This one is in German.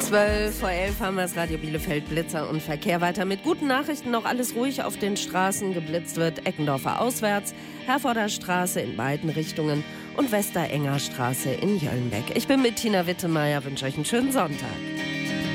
12:11 haben wir das Radio Bielefeld, Blitzer und Verkehr. Weiter mit guten Nachrichten, noch alles ruhig auf den Straßen. Geblitzt wird Eckendorfer auswärts, Herforder Straße in beiden Richtungen und Westerenger Straße in Jöllenbeck. Ich bin mit Tina Wittemeier, wünsche euch einen schönen Sonntag.